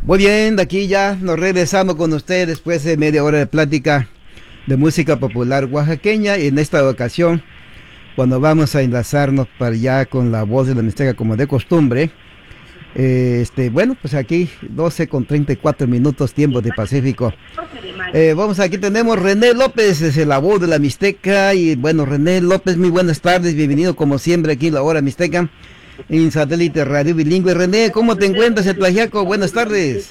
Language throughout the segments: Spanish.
Muy bien, de aquí ya nos regresamos con ustedes después de media hora de plática de música popular oaxaqueña y en esta ocasión, cuando vamos a enlazarnos para allá con la voz de la Mixteca como de costumbre, bueno, pues aquí 12 con 34 minutos tiempo de Pacífico. Vamos, aquí tenemos René López, es la voz de la Mixteca y bueno, René López, muy buenas tardes, bienvenido como siempre aquí en la hora Mixteca. En Satélite Radio Bilingüe. René, ¿cómo te encuentras en Tlaxiaco? Buenas tardes.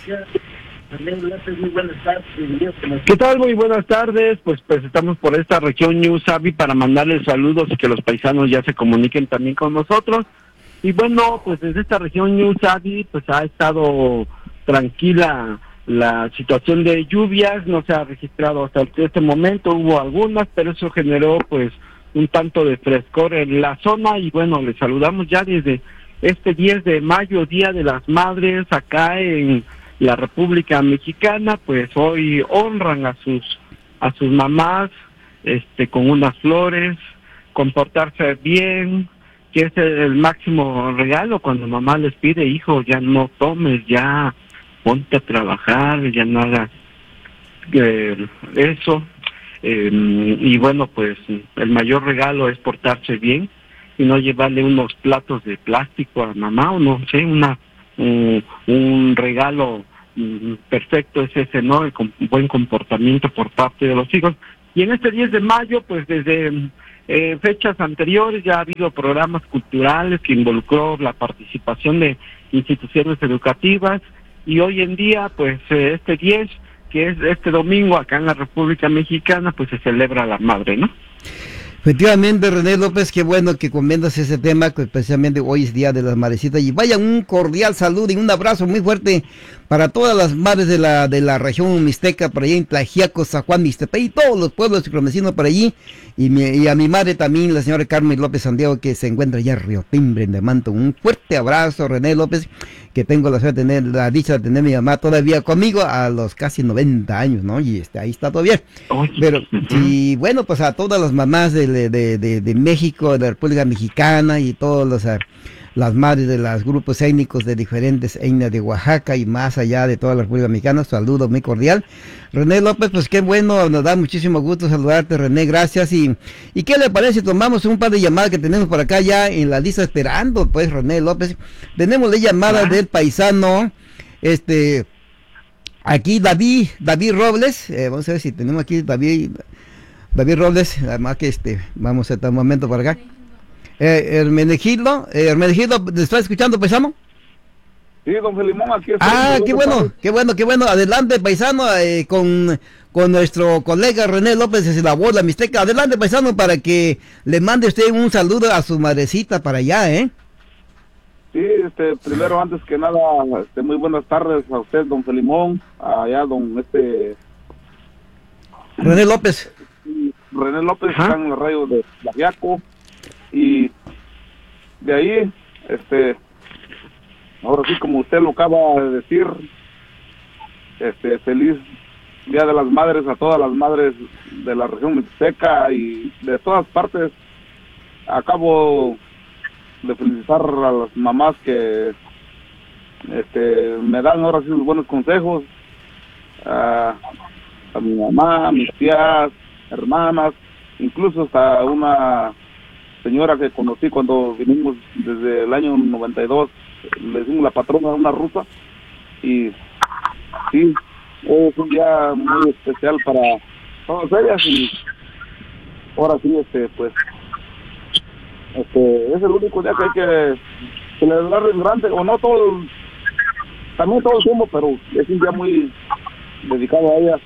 ¿Qué tal? Muy buenas tardes. Pues estamos por esta región New Sabi para mandarles saludos y que los paisanos ya se comuniquen también con nosotros. Y bueno, pues desde esta región New Sabi pues ha estado tranquila la situación de lluvias, no se ha registrado hasta este momento, hubo algunas, pero eso generó pues un tanto de frescor en la zona y bueno, les saludamos ya desde este 10 de mayo, Día de las Madres, acá en la República Mexicana, pues hoy honran a sus mamás, con unas flores, comportarse bien, que es el máximo regalo cuando mamá les pide, hijo, ya no tomes, ya ponte a trabajar, ya no hagas eso. Y bueno, pues el mayor regalo es portarse bien y no llevarle unos platos de plástico a mamá o no sé, un regalo perfecto es ese, ¿no? El buen comportamiento por parte de los hijos. Y en este 10 de mayo, pues desde fechas anteriores ya ha habido programas culturales que involucró la participación de instituciones educativas y hoy en día, pues este 10 que es este domingo acá en la República Mexicana, pues se celebra la madre, ¿no? Efectivamente, René López, qué bueno que comentas ese tema, que especialmente hoy es Día de las Madrecitas, y vaya un cordial saludo y un abrazo muy fuerte para todas las madres de la región mixteca, por allá en Tlaxiaco, San Juan, Mixtepec, y todos los pueblos vecinos por allí, y a mi madre también, la señora Carmen López Santiago, que se encuentra allá en Río Timbre, le mando un fuerte abrazo, René López, que tengo la dicha de tener a mi mamá todavía conmigo a los casi 90 años, ¿no? Y ahí está todavía. Pero, y bueno, pues a todas las mamás de México, de la República Mexicana y todas las madres de los grupos étnicos de diferentes etnias de Oaxaca y más allá de toda la República Mexicana, saludo muy cordial. René López, pues qué bueno, nos da muchísimo gusto saludarte, René, gracias. ¿Y qué le parece si tomamos un par de llamadas que tenemos por acá ya en la lista esperando, pues, René López? Tenemos la llamada del paisano, aquí David Robles, vamos a ver si tenemos aquí David Robles, además que vamos a estar un momento por acá. Hermenegildo, ¿te está escuchando, paisano? Sí, don Felimón, aquí está. Ah, qué bueno, adelante, paisano, con nuestro colega René López desde la voz, la Mixteca. Adelante, paisano, para que le mande usted un saludo a su madrecita para allá, ¿eh? Sí, primero, antes que nada, muy buenas tardes a usted, don Felimón, allá, René López. René López, está en el radio de Tlaxiaco, y de ahí, ahora sí, como usted lo acaba de decir, feliz Día de las Madres a todas las madres de la región mixteca y de todas partes. Acabo de felicitar a las mamás que me dan ahora sí los buenos consejos, a mi mamá, a mis tías, hermanas, incluso hasta una señora que conocí cuando vinimos desde el año 92, le decimos la patrona de una ruta, y sí, es un día muy especial para todas ellas, y ahora sí, pues, es el único día que hay que celebrar en grande, o no todo, también todo el tiempo, pero es un día muy dedicado a ellas.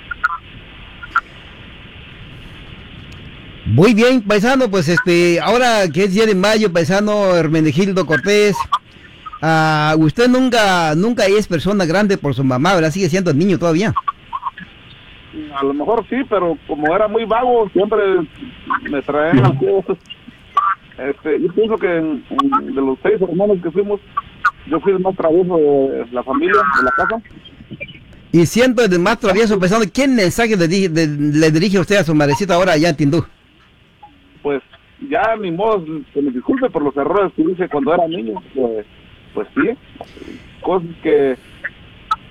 Muy bien, paisano, pues ahora que es día de mayo, paisano Hermenegildo Cortés, usted nunca es persona grande por su mamá, ¿verdad? Sigue siendo niño todavía. A lo mejor sí, pero como era muy vago, siempre me traían al pie. Yo pienso que de los 6 hermanos que fuimos, yo fui el más travieso de la familia, de la casa. Y siendo el más travieso, paisano, ¿qué mensaje le dirige usted a su madrecita ahora allá en Tindú? Pues ya ni modo, que me disculpe por los errores que hice cuando era niño, pues sí, cosas que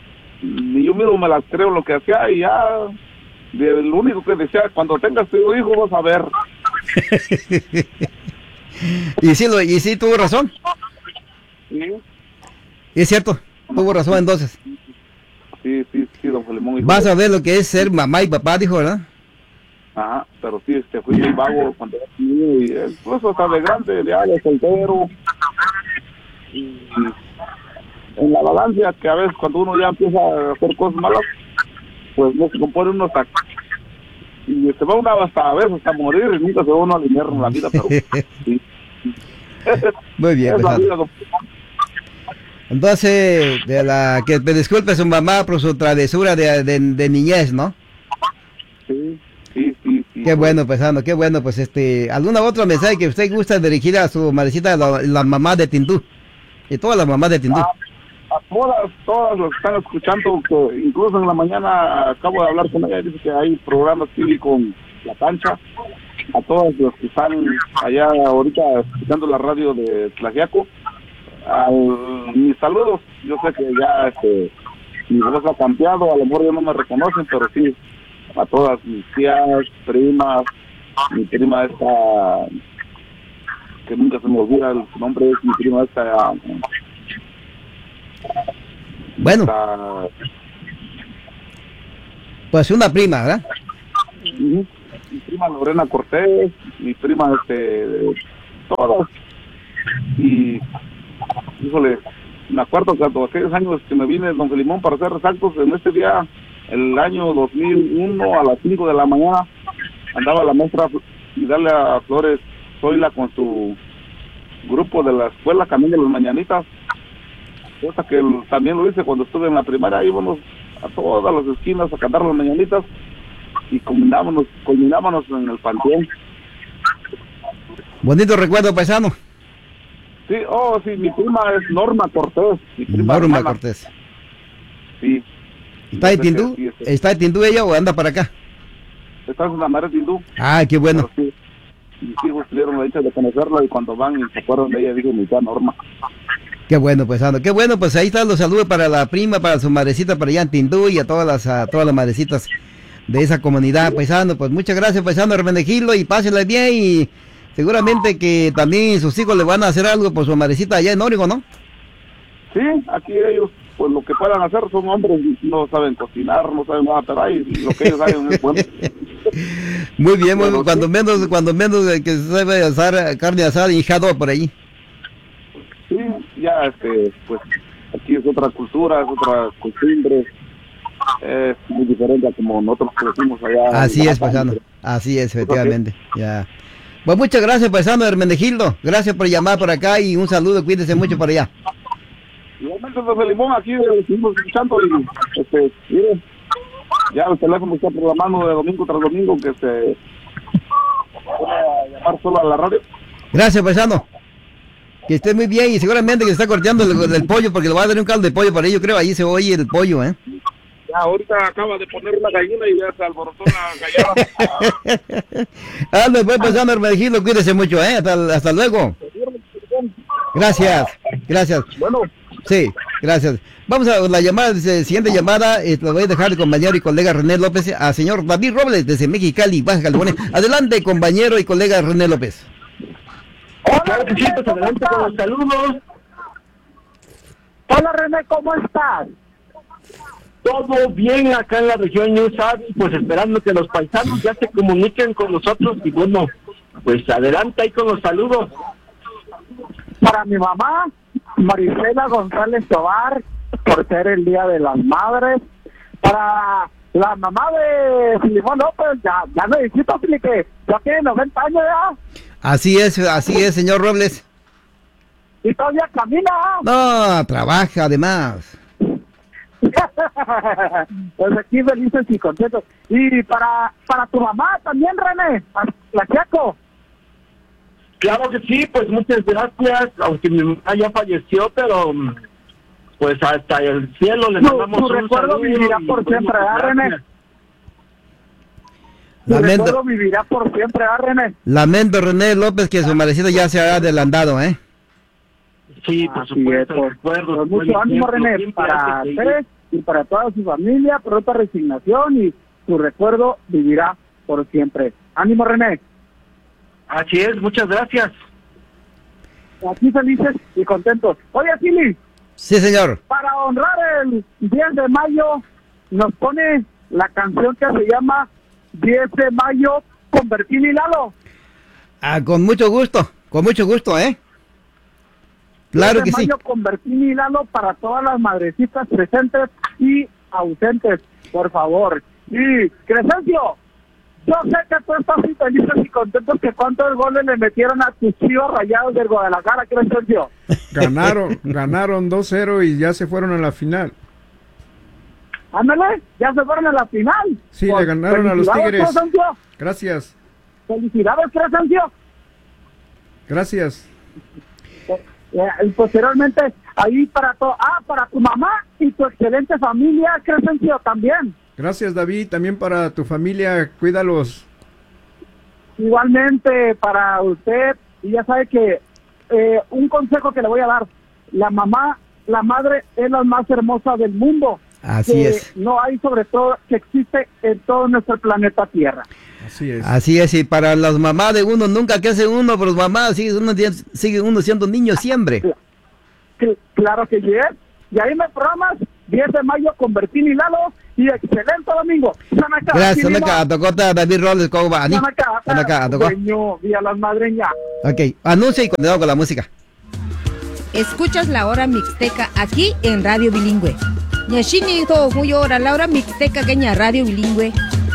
ni yo mismo me las creo lo que hacía, y ya lo único que decía, cuando tengas tu hijo vas a ver. y sí tuvo razón. Sí. Es cierto, tuvo razón entonces. Sí, don Filemón. Vas a ver lo que es ser mamá y papá, dijo, ¿verdad? Ajá, pero sí, fui muy vago cuando era niño, y pues hasta de grande, ya de soltero. Y en la balanza, que a veces cuando uno ya empieza a hacer cosas malas, pues no se compone uno hasta, y se va uno hasta a veces hasta morir, y nunca se va uno a alinear en la vida, pero sí. Muy bien, es la vida, entonces, que me disculpe su mamá por su travesura de niñez, ¿no? Sí. Qué bueno, paisano, qué bueno, pues ¿alguna otra mensaje que usted gusta dirigir a su madrecita, la mamá de Tindú? Y todas las mamás de Tindú. A todas las que están escuchando, que incluso en la mañana acabo de hablar con ella, dice que hay programas TV con La Cancha. A todas las que están allá ahorita escuchando la radio de Tlaxiaco, mis saludos. Yo sé que ya mi voz ha cambiado, a lo mejor ya no me reconocen, pero sí, a todas mis tías, primas, mi prima esta, que nunca se me olvida el nombre, es mi prima esta. Bueno, pues una prima, ¿verdad? Mi prima Lorena Cortés, mi prima todas. Y híjole, me acuerdo que aquellos años que me vine, don Filemón, para hacer resaltos, en este día, el año 2001, a las 5 de la mañana, andaba la maestra Idalia Flores Zoila con su grupo de la escuela Camino de las Mañanitas, cosa que también lo hice cuando estuve en la primaria. Íbamos a todas las esquinas a cantar las mañanitas y culminábamos en el panteón. Bonito recuerdo, paisano. Sí, sí, mi prima es Norma Cortés. Norma Cortés. Sí. ¿Está en Tindú? Sí, ¿Está en Tindú ella o anda para acá? Está en la madre Tindú. Ah, qué bueno. Sí, mis hijos tuvieron la dicha de conocerla y cuando van y se acuerdan de ella, digo, mi tía Norma. Qué bueno, paisano. Qué bueno, pues ahí están los saludos para la prima, para su madrecita para allá en Tindú y a todas las madrecitas de esa comunidad, paisano. Pues muchas gracias, paisano Hermenegildo, y pásenla bien, y seguramente que también sus hijos le van a hacer algo por su madrecita allá en Oregon, ¿no? Sí, aquí ellos, pues lo que puedan hacer, son hombres, no saben cocinar, no saben nada, pero ahí lo que ellos saben es bueno. Muy bien, muy bien. Cuando menos que se sabe asar carne asada y hijado por ahí. Sí, ya pues aquí es otra cultura, es otra costumbre, es muy diferente a como nosotros crecimos allá. Así es, paisano, así es, efectivamente, ya. Pues muchas gracias, paisano Hermenegildo, gracias por llamar por acá y un saludo, cuídese mucho por allá. Igualmente, don Filemón, aquí seguimos escuchando y mire, ya el teléfono está programando de domingo tras domingo que se pueda llamar solo a la radio. Gracias, paisano. Que esté muy bien y seguramente que se está corteando el pollo porque le va a dar un caldo de pollo para ello, creo, ahí se oye el pollo, ¿eh? Ya, ahorita acaba de poner una gallina y ya se alborotó la gallina. Ande, pues, paisano Hermenegildo, cuídese mucho, ¿eh? Hasta luego. Gracias. Bueno. Sí, gracias. Vamos a la siguiente llamada, la voy a dejar el compañero y colega René López, a señor David Robles desde Mexicali, Baja California. Adelante, compañero y colega René López. Hola, sí, pues adelante con los saludos. Hola, René, ¿cómo estás? Todo bien acá en la región New Savvy, pues esperando que los paisanos ya se comuniquen con nosotros y bueno, pues adelante ahí con los saludos. Para mi mamá, Marisela González Tobar, por ser el Día de las Madres. Para la mamá de Filemón López, ya no necesito, que ya tiene 90 años ya. Así es, señor Robles. Y todavía camina. No, trabaja además. Pues aquí felices y contentos. Y para tu mamá también, René, la Chaco. Claro que sí, pues muchas gracias, aunque mi mamá ya falleció, pero pues hasta el cielo le mandamos un recuerdo vivirá por siempre, ¿verdad, René? Tu recuerdo vivirá por siempre, ¿verdad, René? Lamento, René López, que su madrecita ya se ha adelantado, ¿eh? Sí, por supuesto, recuerdo. Mucho ánimo, René, para ustedes y para toda su familia, pronta resignación y su recuerdo vivirá por siempre. ¡Ánimo, René! Así es, muchas gracias. Aquí felices y contentos. Oye, Silly, Sí, señor. para honrar el 10 de mayo, nos pone la canción que se llama 10 de mayo con Bertín y Lalo. Con mucho gusto, ¿eh? Claro 10 que de sí. mayo con Bertín y Lalo para todas las madrecitas presentes y ausentes, por favor. Y, Crescencio, yo sé que tú estás muy felices y contentos que cuántos goles le metieron a tus Chivas Rayados del Guadalajara, Crescencio. Ganaron 2-0 y ya se fueron a la final. Ándale, ya se fueron a la final. Sí, Pues, le ganaron a los felicidades, Tigres. Crescencio. Gracias. Felicidades, Crescencio. Gracias. Y posteriormente, ahí para tu mamá y tu excelente familia, Crescencio, también. Gracias, David. También para tu familia, cuídalos. Igualmente para usted, y ya sabe que un consejo que le voy a dar, la madre es la más hermosa del mundo. Así que es. No hay sobre todo, que existe en todo nuestro planeta Tierra. Así es. Así es, y para las mamás de uno, nunca crece uno, pero las mamás sigue uno siendo niño siempre. Claro que sí es. Y ahí me programas 10 de mayo con Bertín y Lalo, y excelente domingo. Gracias, Sanaka, tocota David Robles, ¿cómo va? Sanaka, tocó. Vía las madreñas. Ok, anuncia y continuamos con la música. Escuchas la hora mixteca aquí en Radio Bilingüe. Nyashini to huyora la hora mixteca queña Radio Bilingüe.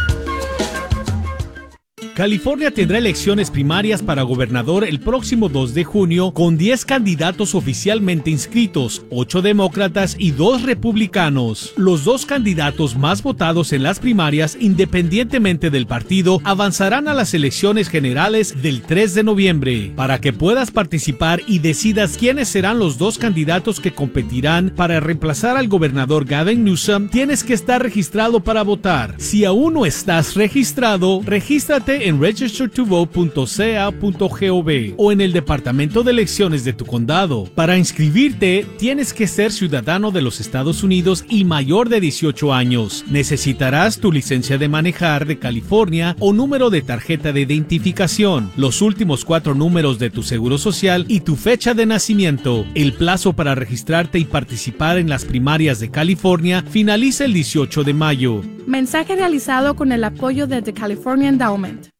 California tendrá elecciones primarias para gobernador el próximo 2 de junio con 10 candidatos oficialmente inscritos, 8 demócratas y 2 republicanos. Los 2 candidatos más votados en las primarias, independientemente del partido, avanzarán a las elecciones generales del 3 de noviembre. Para que puedas participar y decidas quiénes serán los 2 candidatos que competirán para reemplazar al gobernador Gavin Newsom, tienes que estar registrado para votar. Si aún no estás registrado, regístrate en registertovote.ca.gov o en el departamento de elecciones de tu condado. Para inscribirte, tienes que ser ciudadano de los Estados Unidos y mayor de 18 años. Necesitarás tu licencia de manejar de California o número de tarjeta de identificación, los últimos 4 números de tu seguro social y tu fecha de nacimiento. El plazo para registrarte y participar en las primarias de California finaliza el 18 de mayo. Mensaje realizado con el apoyo de The California Endowment.